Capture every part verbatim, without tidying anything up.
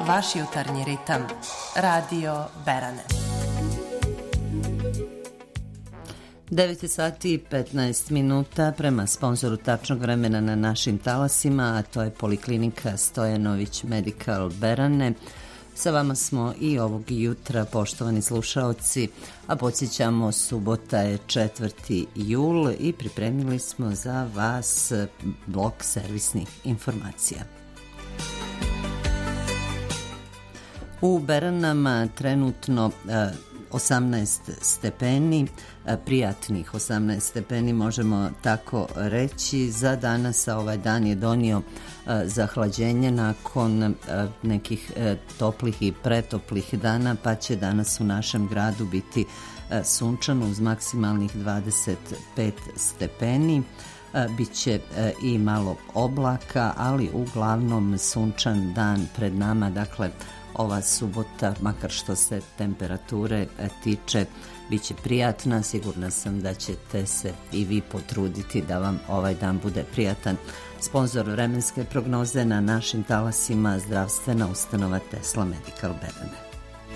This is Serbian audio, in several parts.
vaš jutarnji ritam. Radio Berane. devet sati i petnaest minuta prema sponzoru tačnog vremena na našim talasima, a to je Poliklinika Stojanović Medical Berane. Sa vama smo i ovog jutra, poštovani slušaoci, a podsjećamo, subota je četvrti jul i pripremili smo za vas blok servisnih informacija. U Beranama trenutno osamnaest stepeni, prijatnih osamnaest stepeni, možemo tako reći. Za danas, a ovaj dan je donio zahlađenje nakon nekih toplih i pretoplih dana, pa će danas u našem gradu biti sunčano uz maksimalnih dvadeset pet stepeni. Biće i malo oblaka, ali uglavnom sunčan dan pred nama. Dakle, ova subota, makar što se temperature tiče, bit će prijatna. Sigurna sam da ćete se i vi potruditi da vam ovaj dan bude prijatan. Sponzor vremenske prognoze na našim talasima, zdravstvena ustanova Tesla Medical Berane.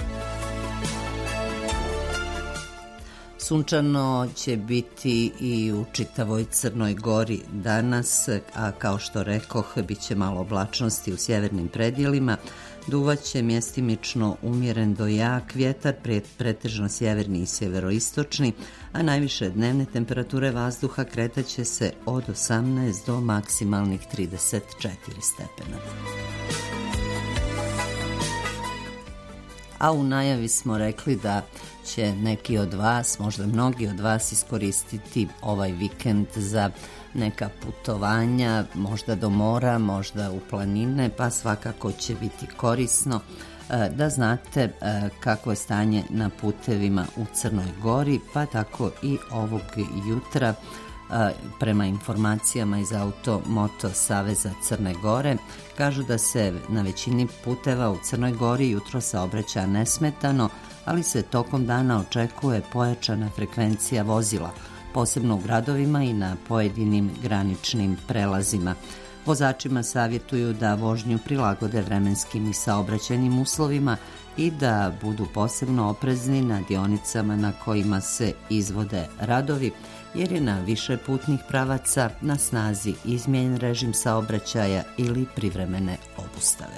Sunčano će biti i u čitavoj Crnoj Gori danas, a kao što rekoh, bit će malo oblačnosti u sjevernim predjelima. Duvaće mjestimično umjeren do jak vjetar, pretežno sjeverni i sjeveroistočni, a najviše dnevne temperature vazduha kretaće se od osamnaest do maksimalnih trideset četiri stepena. A u najavi smo rekli da će neki od vas, možda mnogi od vas, iskoristiti ovaj vikend za neka putovanja, možda do mora, možda u planine, pa svakako će biti korisno da znate kako je stanje na putevima u Crnoj Gori, pa tako i ovog jutra. Prema informacijama iz Auto-Moto Saveza Crne Gore, kažu da se na većini puteva u Crnoj Gori jutro saobraća nesmetano, ali se tokom dana očekuje pojačana frekvencija vozila, posebno u gradovima i na pojedinim graničnim prelazima. Vozačima savjetuju da vožnju prilagode vremenskim i saobraćajnim uslovima i da budu posebno oprezni na dionicama na kojima se izvode radovi, jer je na više putnih pravaca na snazi izmijenjen režim saobraćaja ili privremene obustave.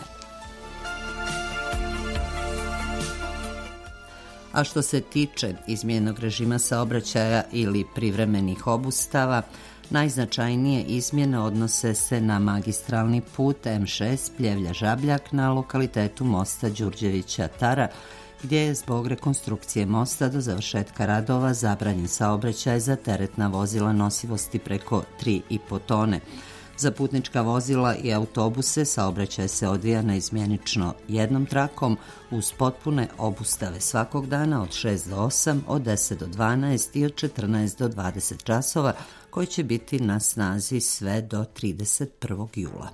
A što se tiče izmijenjenog režima saobraćaja ili privremenih obustava, najznačajnije izmjene odnose se na magistralni put em šest Pljevlja-Žabljak na lokalitetu mosta Đurđevića-Tara, gdje je zbog rekonstrukcije mosta do završetka radova zabranjen saobraćaj za teretna vozila nosivosti preko tri i po tone. Za putnička vozila i autobuse saobraćaj se odvija naizmjenično jednom trakom uz potpune obustave svakog dana od šest do osam, od deset do dvanaest i od četrnaest do dvadeset časova, koji će biti na snazi sve do trideset prvog jula.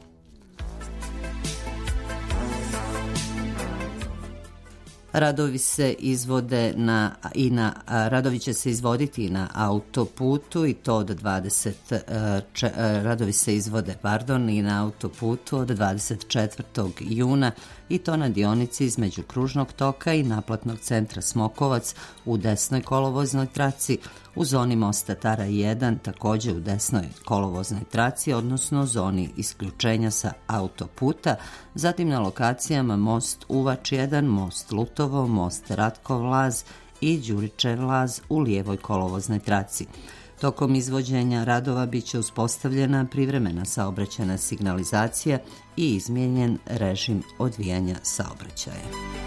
Radovi se izvode na i na radovi će se izvoditi i na autoputu i to od dvadeset radovi se izvode pardon i na autoputu od dvadeset četvrtog juna i to na dionici između kružnog toka i naplatnog centra Smokovac u desnoj kolovoznoj traci, u zoni mosta Tara jedan također u desnoj kolovoznoj traci, odnosno zoni isključenja sa autoputa, zatim na lokacijama most Uvač jedan, most Lutovo, most Ratkov Laz i Đuričev Laz u lijevoj kolovoznoj traci. Tokom izvođenja radova bit će uspostavljena privremena saobraćajna signalizacija i izmijenjen režim odvijanja saobraćaja.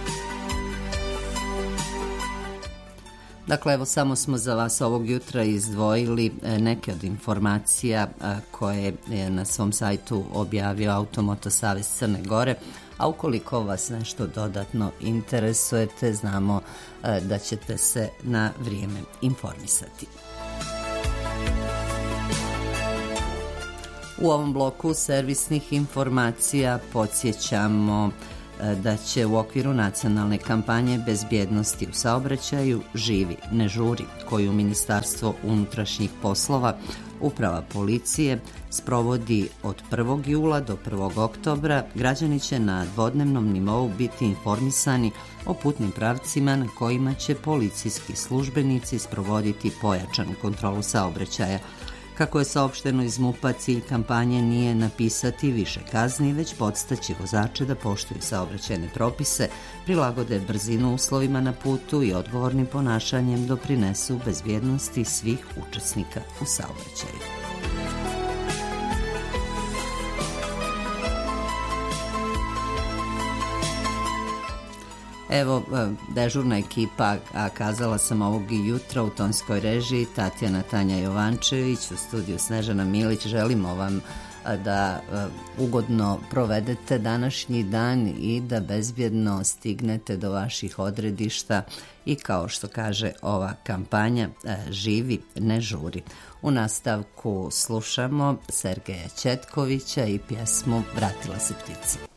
Dakle, evo samo smo za vas ovog jutra izdvojili neke od informacija koje je na svom sajtu objavio Auto-Moto Savez Crne Gore, a ukoliko vas nešto dodatno interesujete, znamo da ćete se na vrijeme informisati. U ovom bloku servisnih informacija podsjećamo da će u okviru nacionalne kampanje bezbjednosti u saobraćaju Živi, ne žuri, koju Ministarstvo unutrašnjih poslova Uprava policije sprovodi od prvog jula do prvog oktobra. Građani će na dvodnevnom nivou biti informisani o putnim pravcima na kojima će policijski službenici sprovoditi pojačanu kontrolu saobraćaja. Kako je saopšteno iz MUP-a, cilj kampanje nije napisati više kazni, već podstaći vozače da poštuju saobraćajne propise, prilagode brzinu uslovima na putu i odgovornim ponašanjem doprinesu bezbjednosti svih učesnika u saobraćaju. Evo, dežurna ekipa, a kazala sam ovog i jutra u tonskoj režiji, Tatjana Tanja Jovančević, u studiju Snežana Milić. Želimo vam da ugodno provedete današnji dan i da bezbjedno stignete do vaših odredišta i, kao što kaže ova kampanja, živi, ne žuri. U nastavku slušamo Sergeja Ćetkovića i pjesmu Vratila se ptica.